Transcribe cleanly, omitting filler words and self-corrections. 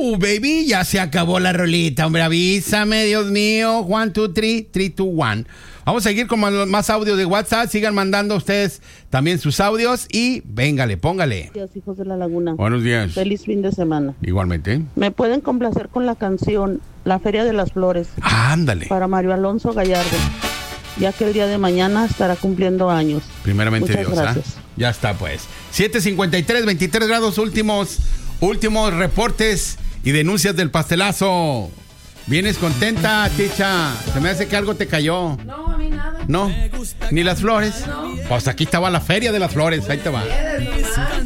Baby, ya se acabó la rolita, hombre, avísame, Dios mío. 1, 2, 3, 3, 2, 1. Vamos a seguir con más audios de WhatsApp. Sigan mandando ustedes también sus audios y véngale, póngale. Buenos días, hijos de la laguna. Buenos días. Feliz fin de semana. Igualmente. Me pueden complacer con la canción La Feria de las Flores. Ándale. Para Mario Alonso Gallardo, ya que el día de mañana estará cumpliendo años. Primeramente Muchas Dios, gracias. Ya está, pues. 7:53, 23 grados, últimos reportes y denuncias del pastelazo. ¿Vienes contenta, Ticha? Se me hace que algo te cayó. No, a mí nada. ¿No? ¿Ni las flores? No. Pues aquí estaba la feria de las flores, ahí te va.